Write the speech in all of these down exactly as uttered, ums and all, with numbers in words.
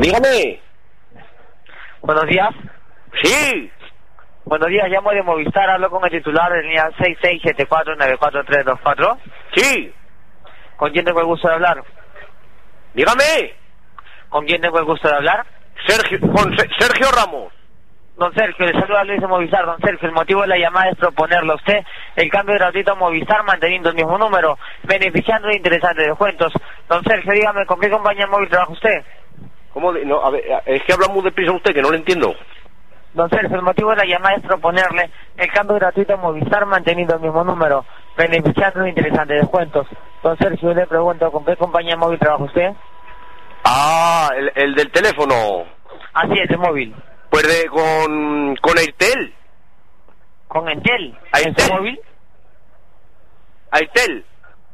Dígame. Buenos días. Sí. Buenos días, llamo de Movistar, hablo con el titular de línea seis seis siete cuatro nueve cuatro tres dos cuatro. Sí. ¿Con quién tengo el gusto de hablar? Dígame. ¿Con quién tengo el gusto de hablar? Sergio, con Se- Sergio Ramos. Don Sergio, le saluda Luis de Movistar. Don Sergio, el motivo de la llamada es proponerle a usted el cambio gratuito a Movistar manteniendo el mismo número, beneficiando de interesantes descuentos. Don Sergio, dígame, ¿con qué compañía móvil trabaja usted? ¿Cómo de, no, a ver, es que habla muy deprisa usted, que no lo entiendo. Don Sergio, el motivo de la llamada es proponerle el cambio gratuito a Movistar manteniendo el mismo número, beneficiando de interesantes descuentos. Don Sergio, le pregunto, ¿con qué compañía móvil trabaja usted? Ah, el, el del teléfono. Así es, el móvil. Pues de, con, con Airtel. ¿Con Entel? Airtel. ¿En su móvil? Airtel.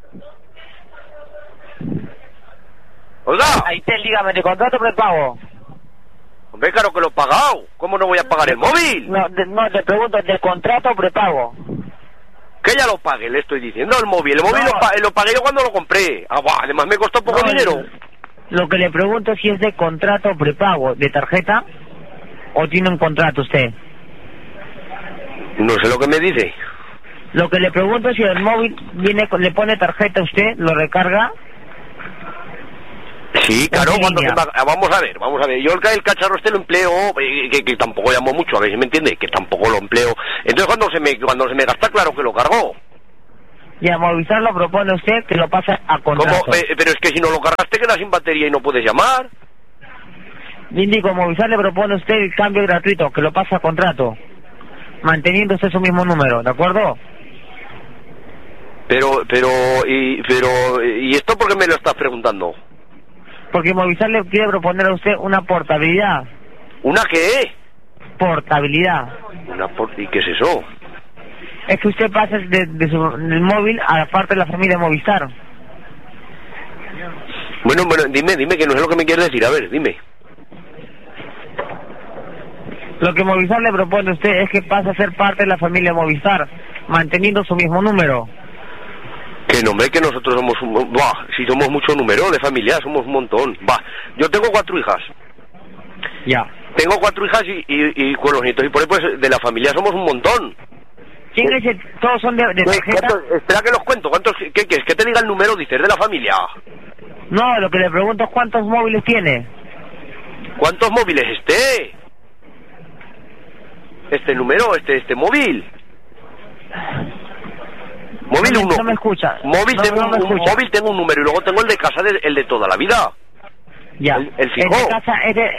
Oiga. Airtel, dígame, ¿de contrato prepago? Hombre, claro que lo he pagado. ¿Cómo no voy a pagar el móvil? No, de, no, te pregunto, ¿de contrato prepago? Que ya lo pague, le estoy diciendo, el móvil. El móvil No. lo, pa lo pagué yo cuando lo compré. Ah, bah, además me costó poco No, dinero. Lo que le pregunto es si es de contrato prepago, ¿de tarjeta? ¿O tiene un contrato usted? No sé lo que me dice. Lo que le pregunto es si el móvil viene con- le pone tarjeta a usted, lo recarga. Sí, claro, En cuando línea. se va- vamos a ver, vamos a ver. Yo el, ca- el cacharro este lo empleo, eh, que, que tampoco llamo mucho, a ver si me entiende, que tampoco lo empleo. Entonces cuando se me cuando se me gasta, claro que lo cargó. Y a Movistar lo propone usted que lo pase a ¿Cómo? contrato. Eh, pero es que si no lo cargaste quedas sin batería y no puedes llamar. Le indico, Movistar le propone a usted el cambio gratuito, que lo pase a contrato, manteniendo usted su mismo número, ¿de acuerdo? Pero, pero, y, pero, ¿y esto por qué me lo estás preguntando? Porque Movistar le quiere proponer a usted una portabilidad. ¿Una qué? Portabilidad. Una por... ¿Y qué es eso? Es que usted pase de, de su del móvil a la parte de la familia Movistar. Bueno, bueno, dime, dime, que no sé lo que me quieres decir, a ver, dime. Lo que Movistar le propone a usted es que pase a ser parte de la familia Movistar, manteniendo su mismo número. Que no, hombre, que nosotros somos un... Buah, si somos mucho número de familia, somos un montón. Va, yo tengo cuatro hijas. Ya. Tengo cuatro hijas y, y, y con los nietos, y por ahí pues de la familia somos un montón. ¿Quién es el- ¿Todos son de, de tarjeta? ¿Cuántos? Espera que los cuento, ¿cuántos? ¿Qué quieres? ¿Que te diga el número, dices, de la familia? No, lo que le pregunto es cuántos móviles tiene. ¿Cuántos móviles este? Este número, este, este móvil. Móvil No me- uno. no me escucha. Móvil No, tengo no me un, un escucha. móvil tengo un número y luego tengo el de casa, de, el de toda la vida. Ya. El- el fijo. Es de casa, es de...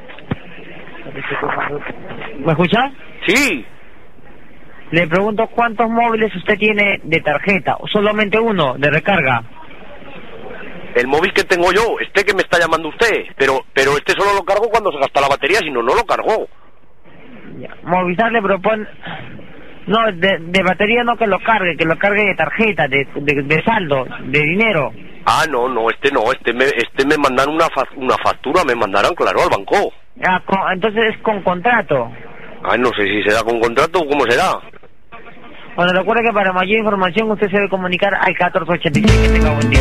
¿Me escucha? Sí. Le pregunto cuántos móviles usted tiene de tarjeta, o solamente uno, de recarga. El móvil que tengo yo, este que me está llamando usted, pero pero este solo lo cargo cuando se gasta la batería, si no, no lo cargo. Ya. Movistar le propone... No, de, de batería no que lo cargue, que lo cargue de tarjeta, de, de, de saldo, de dinero. Ah, no, no, este no, este me, este me mandan una, fa- una factura, me mandarán, claro, al banco. Ah, con- entonces es con contrato. Ah, no sé si será con contrato o cómo será. Bueno, recuerde que para mayor información usted se debe comunicar al catorce ochenta y seis. Que tenga buen día.